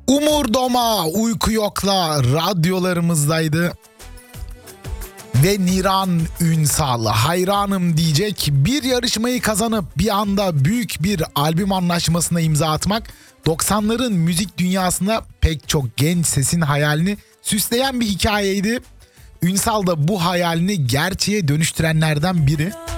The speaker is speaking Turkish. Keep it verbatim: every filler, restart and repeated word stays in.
Umur Doma Uyku Yok'la radyolarımızdaydı. Ve Niran Ünsal hayranım diyecek bir yarışmayı kazanıp bir anda büyük bir albüm anlaşmasına imza atmak doksanların müzik dünyasında pek çok genç sesin hayalini süsleyen bir hikayeydi. Ünsal da bu hayalini gerçeğe dönüştürenlerden biri.